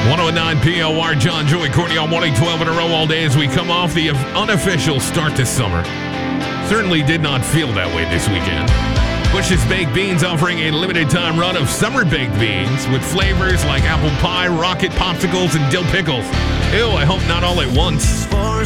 109 POR, John, Joey, Courtney, all morning, 12 in a row all day as we come off the unofficial start to summer. Certainly did not feel that way this weekend. Bush's Baked Beans offering a limited time run of summer baked beans with flavors like apple pie, rocket popsicles, and dill pickles. Ew, I hope not all at once.